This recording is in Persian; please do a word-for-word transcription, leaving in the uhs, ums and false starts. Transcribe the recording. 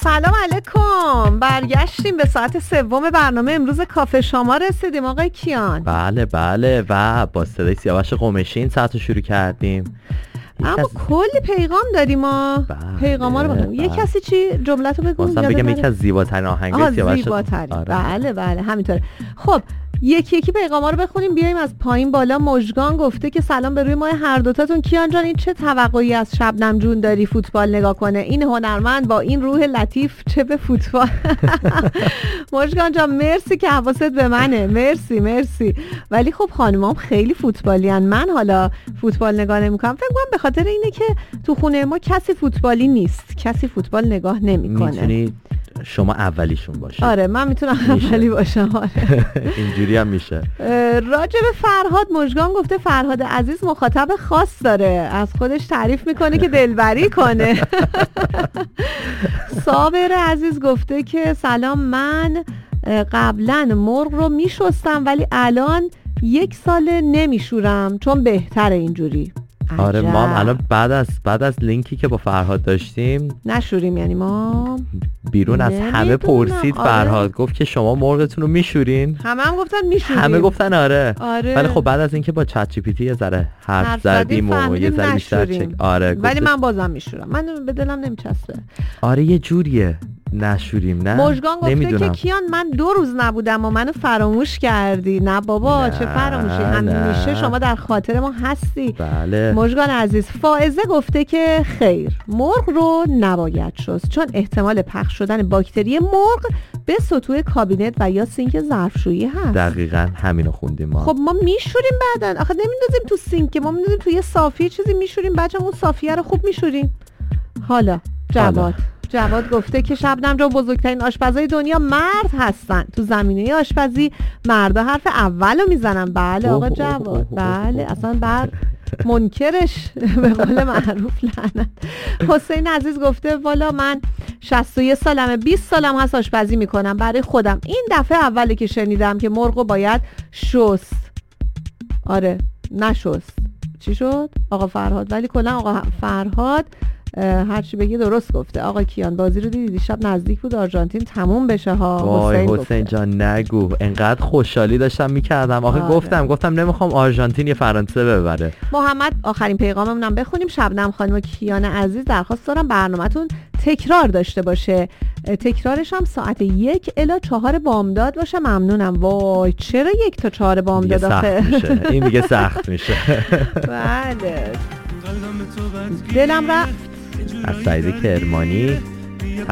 سلام علیکم. برگشتیم به ساعت سوم برنامه. امروز کافه شما رسیدیم آقای کیان. بله بله و با صدای سیاوش قمشی ساعت رو شروع کردیم. اما از... کلی پیغام داریم ما. بله پیغام ها رو بخونیم. یه کسی چی جملتو بگو. مثلا بگم یکی از زیباترین آهنگای سیاوش. زیباترین. آره. بله بله همینطوره. خب یکی یکی پیغاما رو بخونیم بیایم از پایین بالا. مژگان گفته که سلام به روی ما هر دوتاتون. کیان جان این چه توقعی از شبنم جون داری فوتبال نگاه کنه؟ این هنرمند با این روح لطیف چه به فوتبال. مژگان جان مرسی که حواست به منه. مرسی مرسی. ولی خب خانمام خیلی فوتبالیان. من حالا فوتبال نگاه نمیکنم. فکر کنم به خاطر اینه که تو خونه ما کسی فوتبالی نیست. کسی فوتبال نگاه نمیکنه. میتونی شما اولیشون باشه. آره من میتونم اولی باشم. آره اینجوری هم میشه. راجع به فرهاد مژگان گفته فرهاد عزیز مخاطب خاص داره، از خودش تعریف میکنه که دلبری کنه. صابر عزیز گفته که سلام، من قبلا مرغ رو میشستم ولی الان یک سال نمیشورم چون بهتره اینجوری. آره ما الان بعد از بعد از لینکی که با فرهاد داشتیم نشوریم، یعنی ما بیرون از همه پرسید. فرهاد آره. گفت که شما مرغتون رو میشورین؟ همه هم گفتن میشوریم. همه گفتن آره. آره. ولی خب بعد از اینکه با چت جی پی تی یه ذره حرف زدیم و یه ذره بیشتر چک آره ولی من بازم میشورم. من به دلم نمیچسبه. آره یه جوریه نشوریم. نه مژگان گفته نمیدونم. که کیان من دو روز نبودم و منو فراموش کردی. نه بابا نه، چه فراموشی، همیشه شما در خاطر ما هستی. بله مژگان عزیز. فائزه گفته که خیر، مرغ رو نباید شست چون احتمال پخش شدن باکتری مرغ به سطوح کابینت و یا سینک ظرفشویی هست. دقیقاً همینو خوندیم ما. خب ما میشوریم بعدن، آخه نمیندازیم تو سینک، ما میندازیم تو یه صافی چیزی میشوریم، بعدم اون صافیه رو خوب میشوریم. حالا جواد جواد گفته که شبنم جان بزرگترین آشپزای دنیا مرد هستن. تو زمینه آشپزی مردا حرف اولو میزنن. بله آقا جواد، بله اصلا بعد منکرش به قول معروف لعنت. حسین عزیز گفته والا من شصت و یک سالمه، بیست سالم هست آشپزی میکنم برای خودم. این دفعه اولی که شنیدم که مرغو باید شست. آره نشست. چی شد آقا فرهاد؟ ولی کلا آقا فرهاد هرچی بگی درست گفته. آقا کیان بازی رو دیدی شب نزدیک بود آرژانتین تموم بشه ها. وای حسین, حسین جان نگو، انقدر خوشحالی داشتم میکردم. آخه آره. گفتم گفتم نمیخوام آرژانتین یه فرانسه ببره. محمد آخرین پیغاممون هم بخونیم. شبنم خانم و کیان عزیز درخواست دارم برنامه‌تون تکرار داشته باشه. تکرارش هم ساعت یک الی چهار بامداد باشه. ممنونم. وای چرا یک تا چهار بامداد آخه؟ این دیگه سخت میشه. بله دلم رفت. از سعید کرمانی